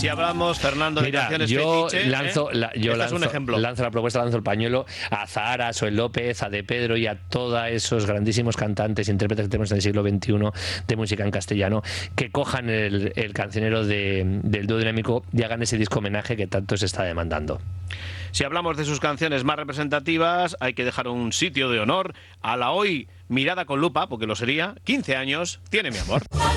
Si hablamos, Fernando, de canciones fetiche, lanzo un ejemplo. Lanzo la propuesta, lanzo el pañuelo a Zahara, a Soel López, a De Pedro y a todos esos grandísimos cantantes, intérpretes que tenemos en el siglo XXI de música en castellano, que cojan el cancionero del dúo dinámico y hagan ese disco homenaje que tanto se está demandando. Si hablamos de sus canciones más representativas, hay que dejar un sitio de honor a la hoy mirada con lupa, porque lo sería, 15 años, Tiene mi amor.